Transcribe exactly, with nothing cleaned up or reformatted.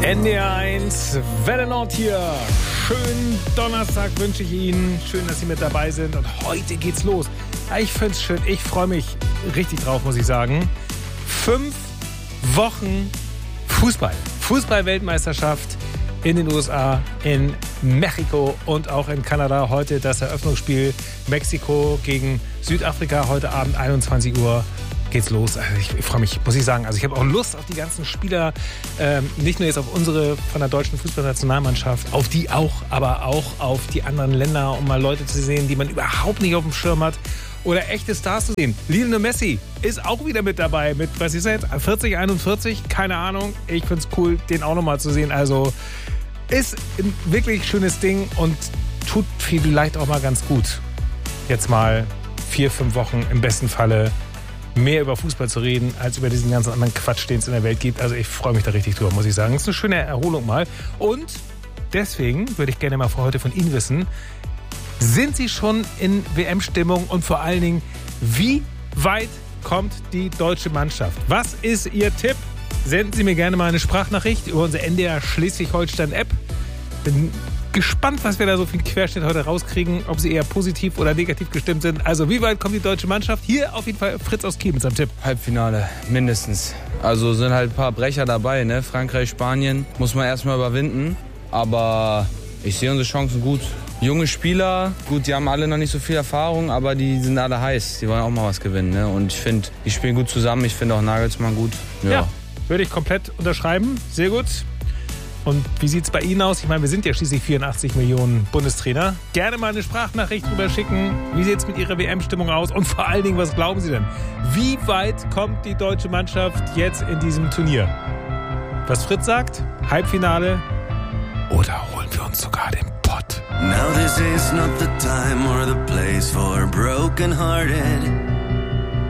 N D R eins, Welle Nord hier. Schönen Donnerstag wünsche ich Ihnen. Schön, dass Sie mit dabei sind. Und heute geht's los. Ich finde es schön. Ich freue mich richtig drauf, muss ich sagen. Fünf Wochen Fußball. Fußball-Weltmeisterschaft in den U S A, in Mexiko und auch in Kanada. Heute das Eröffnungsspiel Mexiko gegen Südafrika. Heute Abend einundzwanzig Uhr. Geht's los. Also ich, ich freue mich, muss ich sagen. Also ich habe auch Lust auf die ganzen Spieler, ähm, nicht nur jetzt auf unsere von der deutschen Fußballnationalmannschaft, auf die auch, aber auch auf die anderen Länder, um mal Leute zu sehen, die man überhaupt nicht auf dem Schirm hat oder echte Stars zu sehen. Lionel Messi ist auch wieder mit dabei mit, was ist er jetzt, vierzig, einundvierzig? Keine Ahnung. Ich finde es cool, den auch nochmal zu sehen. Also ist ein wirklich schönes Ding und tut vielleicht auch mal ganz gut, jetzt mal vier, fünf Wochen im besten Falle mehr über Fußball zu reden, als über diesen ganzen anderen Quatsch, den es in der Welt gibt. Also ich freue mich da richtig drüber, muss ich sagen. Es ist eine schöne Erholung mal. Und deswegen würde ich gerne mal für heute von Ihnen wissen, sind Sie schon in W M-Stimmung und vor allen Dingen, wie weit kommt die deutsche Mannschaft? Was ist Ihr Tipp? Senden Sie mir gerne mal eine Sprachnachricht über unsere N D R Schleswig-Holstein-App. Bin gespannt, was wir da so für einen Querschnitt heute rauskriegen, ob sie eher positiv oder negativ gestimmt sind. Also wie weit kommt die deutsche Mannschaft? Hier auf jeden Fall Fritz aus Kiel mit seinem Tipp. Halbfinale, mindestens. Also sind halt ein paar Brecher dabei, ne? Frankreich, Spanien, muss man erstmal überwinden. Aber ich sehe unsere Chancen gut. Junge Spieler, gut, die haben alle noch nicht so viel Erfahrung, aber die sind alle heiß. Die wollen auch mal was gewinnen, ne? Und ich finde, die spielen gut zusammen. Ich finde auch Nagelsmann gut. Ja, ja, würde ich komplett unterschreiben. Sehr gut. Und wie sieht es bei Ihnen aus? Ich meine, wir sind ja schließlich vierundachtzig Millionen Bundestrainer. Gerne mal eine Sprachnachricht drüber schicken. Wie sieht es mit Ihrer W M-Stimmung aus? Und vor allen Dingen, was glauben Sie denn? Wie weit kommt die deutsche Mannschaft jetzt in diesem Turnier? Was Fritz sagt? Halbfinale oder holen wir uns sogar den Pott? Now this is not the time or the place for broken-hearted